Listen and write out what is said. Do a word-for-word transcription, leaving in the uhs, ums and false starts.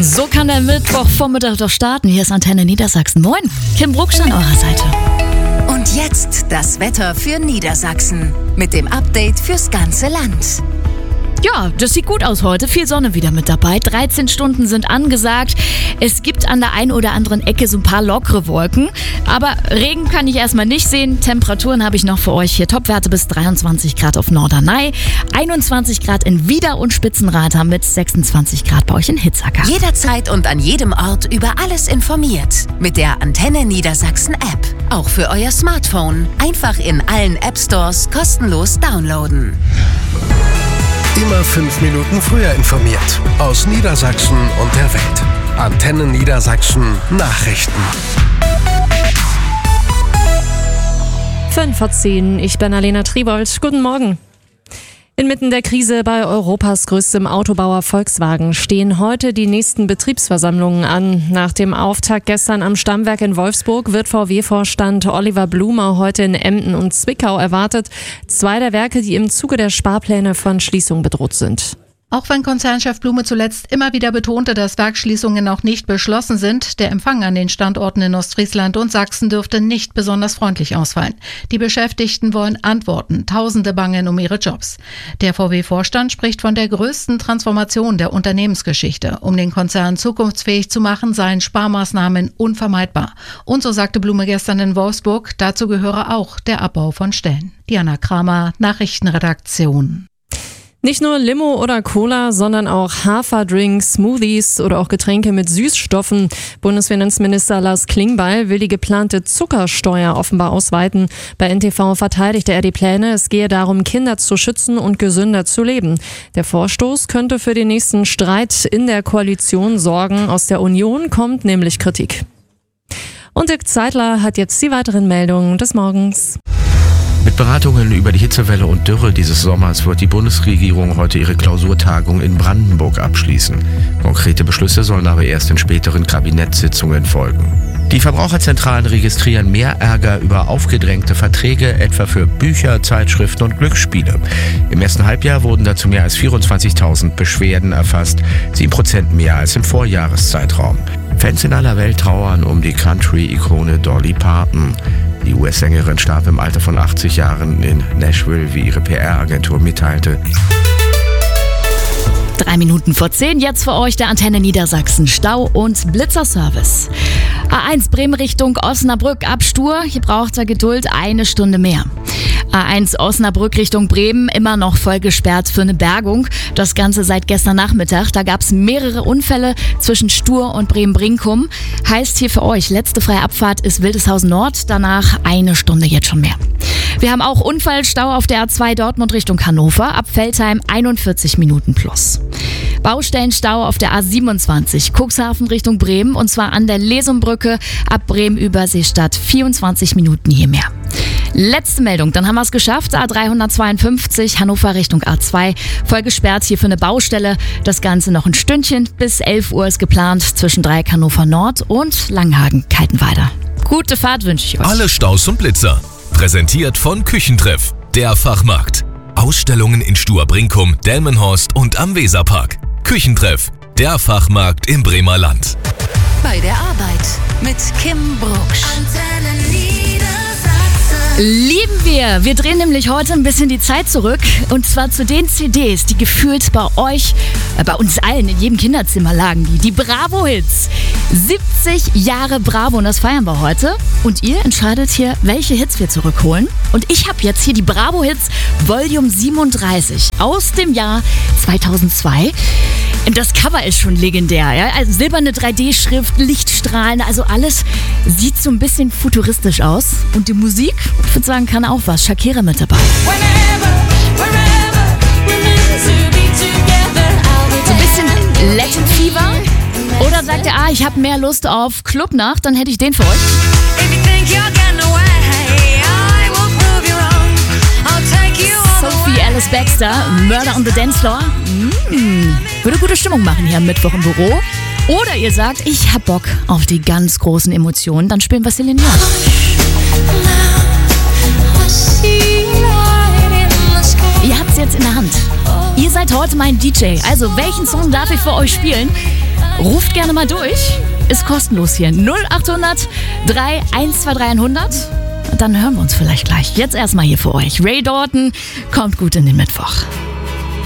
So kann der Mittwochvormittag doch starten. Hier ist Antenne Niedersachsen. Moin, Kim Brucksch an eurer Seite. Und jetzt das Wetter für Niedersachsen mit dem Update fürs ganze Land. Ja, das sieht gut aus heute. Viel Sonne wieder mit dabei. dreizehn Stunden sind angesagt. Es gibt an der einen oder anderen Ecke so ein paar lockere Wolken. Aber Regen kann ich erstmal nicht sehen. Temperaturen habe ich noch für euch hier. Topwerte bis dreiundzwanzig Grad auf Norderney, einundzwanzig Grad in Wieder- und Spitzenreiter mit sechsundzwanzig Grad bei euch in Hitzacker. Jederzeit und an jedem Ort über alles informiert. Mit der Antenne Niedersachsen App. Auch für euer Smartphone. Einfach in allen App Stores kostenlos downloaden. Immer fünf Minuten früher informiert. Aus Niedersachsen und der Welt. Antenne Niedersachsen Nachrichten. fünf vor zehn, ich bin Alena Tribold. Guten Morgen. Inmitten der Krise bei Europas größtem Autobauer Volkswagen stehen heute die nächsten Betriebsversammlungen an. Nach dem Auftakt gestern am Stammwerk in Wolfsburg wird V W-Vorstand Oliver Blume heute in Emden und Zwickau erwartet. Zwei der Werke, die im Zuge der Sparpläne von Schließung bedroht sind. Auch wenn Konzernchef Blume zuletzt immer wieder betonte, dass Werksschließungen noch nicht beschlossen sind, der Empfang an den Standorten in Ostfriesland und Sachsen dürfte nicht besonders freundlich ausfallen. Die Beschäftigten wollen Antworten, Tausende bangen um ihre Jobs. Der V W-Vorstand spricht von der größten Transformation der Unternehmensgeschichte. Um den Konzern zukunftsfähig zu machen, seien Sparmaßnahmen unvermeidbar. Und so sagte Blume gestern in Wolfsburg, dazu gehöre auch der Abbau von Stellen. Diana Kramer, Nachrichtenredaktion. Nicht nur Limo oder Cola, sondern auch Haferdrinks, Smoothies oder auch Getränke mit Süßstoffen. Bundesfinanzminister Lars Klingbeil will die geplante Zuckersteuer offenbar ausweiten. Bei N T V verteidigte er die Pläne. Es gehe darum, Kinder zu schützen und gesünder zu leben. Der Vorstoß könnte für den nächsten Streit in der Koalition sorgen. Aus der Union kommt nämlich Kritik. Und Dirk Zeitler hat jetzt die weiteren Meldungen des Morgens. Mit Beratungen über die Hitzewelle und Dürre dieses Sommers wird die Bundesregierung heute ihre Klausurtagung in Brandenburg abschließen. Konkrete Beschlüsse sollen aber erst in späteren Kabinettssitzungen folgen. Die Verbraucherzentralen registrieren mehr Ärger über aufgedrängte Verträge, etwa für Bücher, Zeitschriften und Glücksspiele. Im ersten Halbjahr wurden dazu mehr als vierundzwanzigtausend Beschwerden erfasst, sieben Prozent mehr als im Vorjahreszeitraum. Fans in aller Welt trauern um die Country-Ikone Dolly Parton. Die U S-Sängerin starb im Alter von achtzig Jahren in Nashville, wie ihre P R-Agentur mitteilte. Drei Minuten vor zehn, jetzt für euch der Antenne Niedersachsen Stau- und Blitzerservice. A eins Bremen Richtung Osnabrück ab Stur, hier braucht er Geduld eine Stunde mehr. A eins Osnabrück Richtung Bremen immer noch voll gesperrt für eine Bergung. Das Ganze seit gestern Nachmittag. Da gab es mehrere Unfälle zwischen Stur und Bremen-Brinkum. Heißt hier für euch, letzte freie Abfahrt ist Wildeshausen Nord, danach eine Stunde jetzt schon mehr. Wir haben auch Unfallstau auf der A zwei Dortmund Richtung Hannover, ab Veltheim einundvierzig Minuten plus. Baustellenstau auf der A siebenundzwanzig, Cuxhaven Richtung Bremen, und zwar an der Lesumbrücke ab Bremen-Überseestadt, vierundzwanzig Minuten hier mehr. Letzte Meldung, dann haben wir es geschafft. A dreihundertzweiundfünfzig, Hannover Richtung A zwei, voll gesperrt hier für eine Baustelle. Das Ganze noch ein Stündchen, bis elf Uhr ist geplant, zwischen Dreieck Hannover Nord und Langenhagen-Kaltenweider. Gute Fahrt wünsche ich euch. Alle Staus und Blitzer. Präsentiert von Küchentreff, der Fachmarkt. Ausstellungen in Stur-Brinkum, Delmenhorst und am Weserpark. Küchentreff, der Fachmarkt im Bremer Land. Bei der Arbeit mit Kim Brucksch. Lieben wir. Wir drehen nämlich heute ein bisschen die Zeit zurück. Und zwar zu den C Ds, die gefühlt bei euch, äh, bei uns allen, in jedem Kinderzimmer lagen. Die, die Bravo-Hits. siebzig Jahre Bravo, und das feiern wir heute. Und ihr entscheidet hier, welche Hits wir zurückholen. Und ich habe jetzt hier die Bravo-Hits Volume siebenunddreißig aus dem Jahr zweitausendzwei. Das Cover ist schon legendär. Ja? Also silberne drei D-Schrift, Lichtstrahlen, also alles sieht so ein bisschen futuristisch aus. Und die Musik, ich würde sagen, kann auch was. Shakira mit dabei. So ein bisschen Latin Fever. Oder sagt ihr, ah, ich habe mehr Lust auf Clubnacht, dann hätte ich den für euch. Sophie Alice Baxter, Murder on the Dance Floor. Mmh, würde gute Stimmung machen hier am Mittwoch im Büro. Oder ihr sagt, ich hab Bock auf die ganz großen Emotionen, dann spielen wir Celine Dion. Ihr habt's jetzt in der Hand. Ihr seid heute mein D J. Also, welchen Song darf ich für euch spielen? Ruft gerne mal durch. Ist kostenlos hier. null acht hundert drei eins zwei drei hundert. Dann hören wir uns vielleicht gleich. Jetzt erstmal hier für euch. Ray Dalton kommt gut in den Mittwoch.